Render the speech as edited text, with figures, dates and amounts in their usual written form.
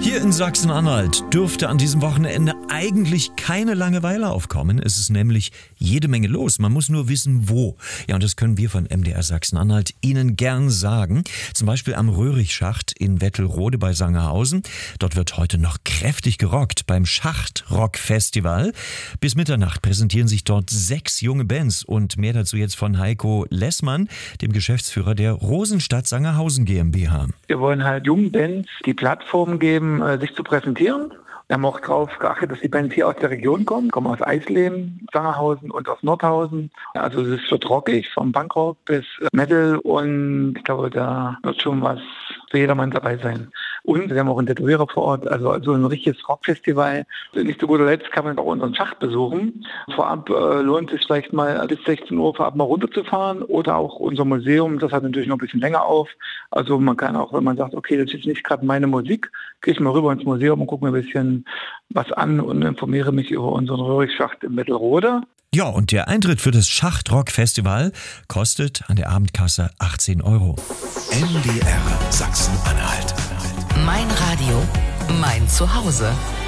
Hier in Sachsen-Anhalt dürfte an diesem Wochenende eigentlich keine Langeweile aufkommen. Es ist nämlich jede Menge los. Man muss nur wissen, wo. Ja, und das können wir von MDR Sachsen-Anhalt Ihnen gern sagen. Zum Beispiel am Röhrichschacht in Wettelrode bei Sangerhausen. Dort wird heute noch kräftig gerockt beim Schachtrock-Festival. Bis Mitternacht präsentieren sich dort 6 junge Bands. Und mehr dazu jetzt von Heiko Lessmann, dem Geschäftsführer der Rosenstadt Sangerhausen GmbH. Wir wollen halt jungen Bands die Plattform geben, sich zu präsentieren. Wir haben auch darauf geachtet, dass die Bands hier aus der Region kommen aus Eisleben, Sangerhausen und aus Nordhausen. Also es wird rockig, vom Punkrock bis Metal, und ich glaube, da wird schon was für jedermann dabei sein. Und wir haben auch einen Tätowierer vor Ort, also so ein richtiges Rockfestival. Nicht zu guter Letzt kann man auch unseren Schacht besuchen. Vorab lohnt es sich vielleicht mal bis 16 Uhr vorab mal runterzufahren, oder auch unser Museum, das hat natürlich noch ein bisschen länger auf. Also man kann auch, wenn man sagt, okay, das ist nicht gerade meine Musik, gehe ich mal rüber ins Museum und gucke mir ein bisschen was an und informiere mich über unseren Röhrichschacht in Wettelrode. Ja, und der Eintritt für das Schachtrock-Festival kostet an der Abendkasse 18 €. MDR Sachsen-Anhalt. Mein Radio, mein Zuhause.